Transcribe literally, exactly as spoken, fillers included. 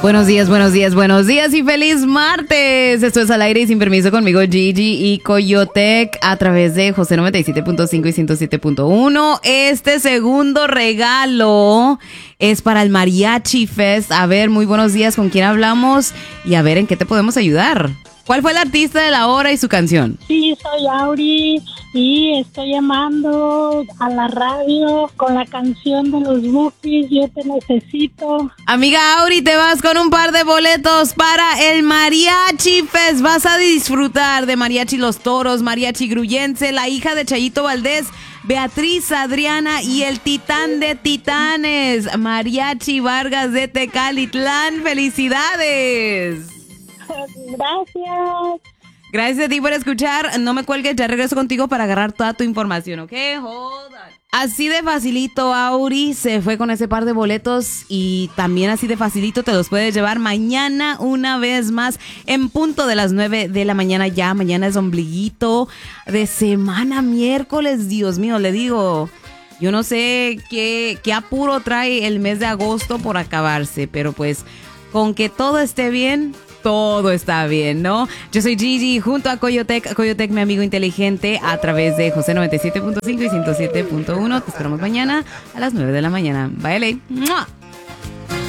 Buenos días, buenos días, buenos días y feliz martes. Esto es Al Aire y Sin Permiso conmigo, Gigi y Coyotec, a través de José noventa y siete punto cinco y ciento siete punto uno. Este segundo regalo es para el Mariachi Fest. A ver, muy buenos días, ¿con quién hablamos? Y a ver en qué te podemos ayudar. ¿Cuál fue el artista de la hora y su canción? Sí, soy Auri y estoy llamando a la radio con la canción de los Bookies, Yo Te Necesito. Amiga Auri, te vas con un par de boletos para el Mariachi Fest. Vas a disfrutar de Mariachi Los Toros, Mariachi Gruyense, la hija de Chayito Valdés, Beatriz Adriana y el titán de titanes, Mariachi Vargas de Tecalitlán. ¡Felicidades! Gracias. Gracias a ti por escuchar. No me cuelgues, ya regreso contigo para agarrar toda tu información, ¿ok? Hold on. Así de facilito, Auri se fue con ese par de boletos y también así de facilito te los puedes llevar mañana una vez más en punto de las nueve de la mañana ya. Mañana es ombliguito de semana, miércoles, Dios mío, le digo... Yo no sé qué, qué apuro trae el mes de agosto por acabarse, pero pues con que todo esté bien... Todo está bien, ¿no? Yo soy Gigi junto a Coyotec, Coyotec, mi amigo inteligente, a través de José noventa y siete punto cinco y ciento siete punto uno. Te esperamos mañana a las nueve de la mañana. Bye, L A.